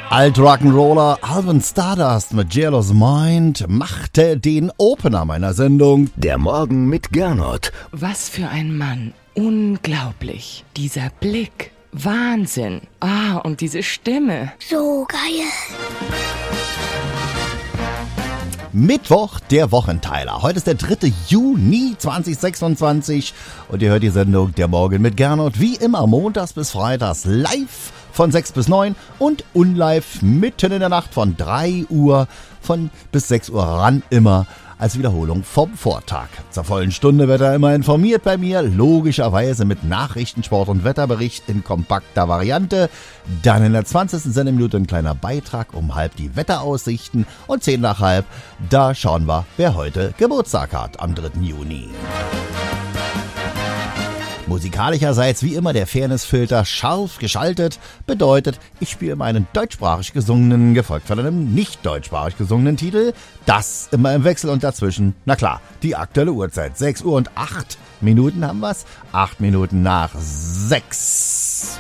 Alt-Rock'n'Roller Alvin Stardust mit Jealous Mind machte den Opener meiner Sendung. Der Morgen mit Gernot. Was für ein Mann. Unglaublich. Dieser Blick. Wahnsinn. Und diese Stimme. So geil. Mittwoch, der Wochenteiler. Heute ist der 3. Juni 2026 und ihr hört die Sendung Der Morgen mit Gernot wie immer montags bis freitags live von 6 bis 9 und unlive mitten in der Nacht von 3 Uhr bis 6 Uhr ran immer als Wiederholung vom Vortag. Zur vollen Stunde wird er immer informiert bei mir, logischerweise mit Nachrichten, Sport und Wetterbericht in kompakter Variante. Dann in der 20. Sendeminute ein kleiner Beitrag um halb die Wetteraussichten und 10 nach halb, da schauen wir, wer heute Geburtstag hat am 3. Juni. Musikalischerseits wie immer der Fairnessfilter scharf geschaltet, bedeutet, ich spiele meinen deutschsprachig gesungenen, gefolgt von einem nicht deutschsprachig gesungenen Titel, das immer im Wechsel und dazwischen, na klar, die aktuelle Uhrzeit, 6 Uhr und 8 Minuten haben wir's, 8 Minuten nach 6.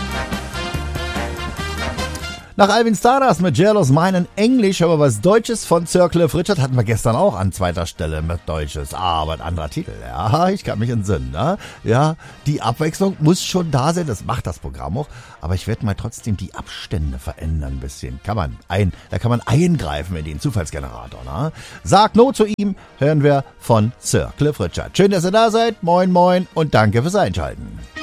Nach Alvin Stardust mit Jealous Mind in Englisch, aber was Deutsches von Sir Cliff Richard hatten wir gestern auch an zweiter Stelle mit Deutsches, aber ein anderer Titel, ja, ich kann mich entsinnen, ne? Ja, die Abwechslung muss schon da sein, das macht das Programm auch, aber ich werde mal trotzdem die Abstände verändern ein bisschen, da kann man eingreifen in den Zufallsgenerator, ne? Sag No zu ihm, hören wir von Sir Cliff Richard. Schön, dass ihr da seid, moin moin und danke fürs Einschalten.